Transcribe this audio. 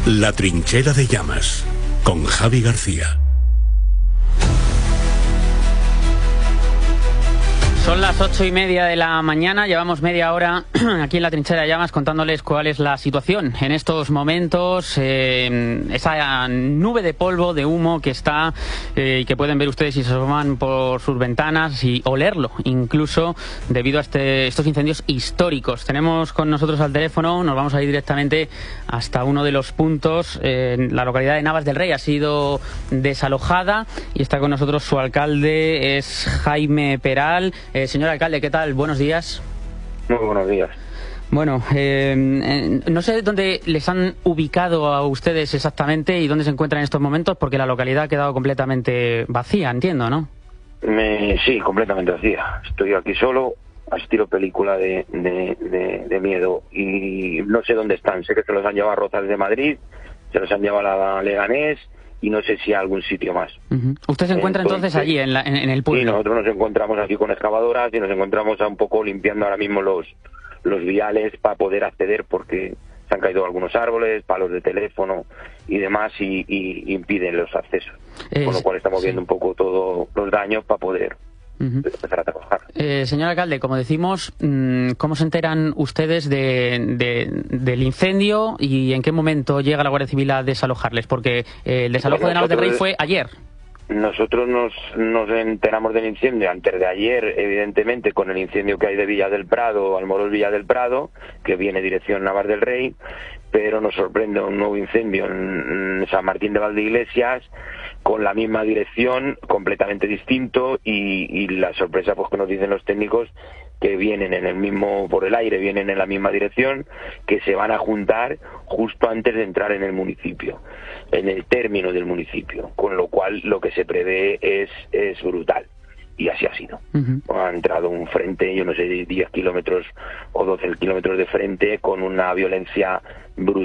La trinchera de llamas, con Javi García. Son las 8:30 de la mañana, llevamos media hora aquí en la trinchera de llamas contándoles cuál es la situación en estos momentos, esa nube de polvo, de humo que está y que pueden ver ustedes si se asoman por sus ventanas y olerlo, incluso debido a estos incendios históricos. Tenemos con nosotros al teléfono, nos vamos a ir directamente hasta uno de los puntos, la localidad de Navas del Rey ha sido desalojada y está con nosotros su alcalde, es Jaime Peral. Señor alcalde, ¿qué tal? Buenos días. Muy buenos días. Bueno, no sé dónde les han ubicado a ustedes exactamente y dónde se encuentran en estos momentos, porque la localidad ha quedado completamente vacía, entiendo, ¿no? Sí, completamente vacía. Estoy aquí solo, a estilo película de miedo, y no sé dónde están. Sé que se los han llevado a Rozas de Madrid, se los han llevado a Leganés, y no sé si a algún sitio más. ¿Usted se encuentra entonces allí, en el pueblo? Sí, nosotros nos encontramos aquí con excavadoras y nos encontramos un poco limpiando ahora mismo los viales para poder acceder, porque se han caído algunos árboles, palos de teléfono y demás, y impiden los accesos. Con lo cual estamos viendo un poco todos los daños para poder empezar a trabajar. Señor alcalde, como decimos, ¿cómo se enteran ustedes del incendio y en qué momento llega la Guardia Civil a desalojarles? Porque el desalojo de Navas del Rey fue ayer. Nosotros nos enteramos del incendio antes de ayer, evidentemente, con el incendio que hay de Villa del Prado, Almorós Villa del Prado, que viene dirección Navas del Rey, pero nos sorprende un nuevo incendio en San Martín de Valdeiglesias, con la misma dirección, completamente distinto, y la sorpresa pues que nos dicen los técnicos que vienen por el aire, vienen en la misma dirección, que se van a juntar justo antes de entrar en el municipio, en el término del municipio, con lo cual lo que se prevé es brutal. Y así ha sido. Ha entrado un frente, yo no sé, 10 kilómetros o 12 kilómetros de frente, con una violencia brutal.